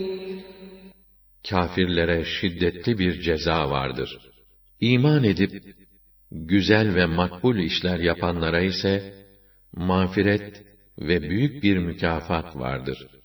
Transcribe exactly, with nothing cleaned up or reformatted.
Kâfirlere şiddetli bir ceza vardır. İman edip güzel ve makbul işler yapanlara ise mağfiret ve büyük bir mükafat vardır.